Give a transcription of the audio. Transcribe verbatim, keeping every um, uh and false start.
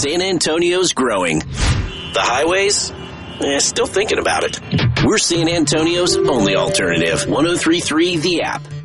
San Antonio's growing. The highways? Eh, still thinking about it. We're San Antonio's only alternative. one oh three point three The App.